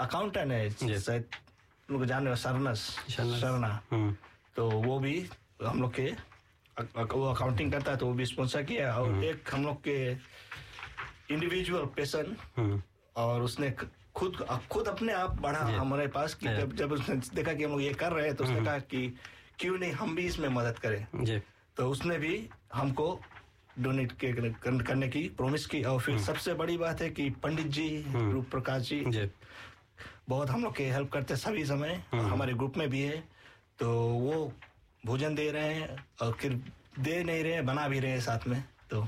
Accountant है शायद लोग जाने वाले शरणा, तो वो भी हम लोग के वो अकाउंटिंग करता है, तो वो भी स्पॉन्सर किया। और एक हम लोग के इंडिविजुअल पर्सन, और उसने खुद अपने आप बढ़ा हमारे पास कि जब उसने देखा कि हम लोग ये कर रहे हैं, तो उसने कहा कि क्यों नहीं हम भी इसमें मदद करें। तो उसने भी हमको डोनेट करने की प्रॉमिस की। और फिर सबसे बड़ी बात है कि पंडित जी रूप प्रकाश जी बहुत हम लोग के हेल्प करते सभी समय, हमारे ग्रुप में भी है। तो वो भोजन दे रहे हैं और फिर दे नहीं रहे हैं, बना भी रहे हैं साथ में। तो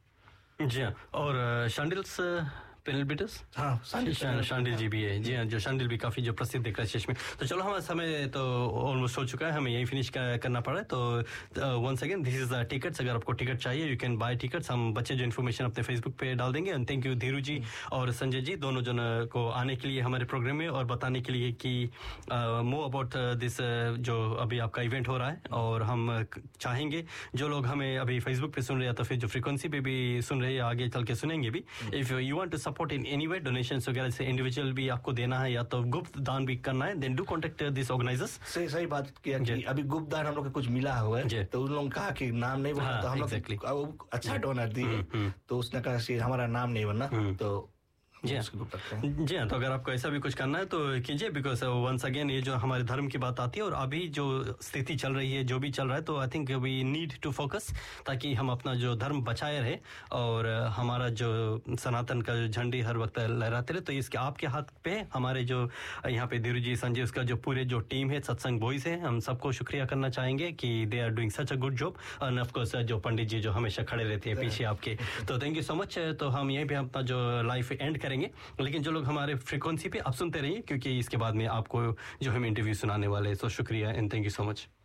जी हाँ, और शांडिल्स पेनल्बिटस, हाँ शांडिल जी भी है। जी हाँ, जो शांडिल भी काफी जो प्रसिद्ध है क्रैश में। तो चलो हमारा समय तो ऑलमोस्ट हो चुका है, हमें यही फिनिश करना पड़ा है। तो once again this is the tickets, अगर आपको टिकट चाहिए यू कैन बाय टिकट्स। हम बच्चे जो इन्फॉर्मेशन अपने फेसबुक पे डाल देंगे। एंड थैंक यू धीरू जी और संजय जी दोनों जन को आने के लिए हमारे प्रोग्राम में और बताने के लिए कि मोर अबाउट दिस जो अभी आपका इवेंट हो रहा है। और हम चाहेंगे जो लोग हमें अभी फेसबुक पे सुन रहे हैं तो फिर जो फ्रीक्वेंसी पे भी सुन रहे हैं आगे चल के सुनेंगे भी, if you want to support in any way, donations वगैरह से इंडिविजुअल भी आपको देना है या तो गुप्त दान भी करना है, then do contact this organisers. सही बात किया कि अभी गुप्त दान हम लोग को कुछ मिला हुआ है, तो उन लोगों कहा कि नाम नहीं बोला, तो हम लोग अच्छा डोनर दिए, तो उसने कहा कि हमारा नाम नहीं बनना, तो जी हाँ, तो अगर आपको ऐसा भी कुछ करना है तो कीजिए, बिकॉज वंस अगेन ये जो हमारे धर्म की बात आती है और अभी जो स्थिति चल रही है, जो भी चल रहा है, तो I think we need to focus, ताकि हम अपना जो धर्म बचाए रहे और हमारा जो सनातन का जो झंडी हर वक्त लहराते रहे। तो इसके आपके हाथ पे हमारे जो यहाँ पे धीरू जी, संजय, उसका जो पूरे जो टीम है, सत्संग बॉयज है, हम सबको शुक्रिया करना चाहेंगे कि they are doing such a good job. और ऑफ कोर्स जो पंडित जी जो हमेशा खड़े रहते हैं पीछे आपके, तो थैंक यू सो मच। तो हम यहीं पे अपना जो लाइफ एंड करेंगे, लेकिन जो लोग हमारे फ्रीक्वेंसी पे आप सुनते रहिए, क्योंकि इसके बाद में आपको जो हम इंटरव्यू सुनाने वाले हैं। तो शुक्रिया and thank you so much.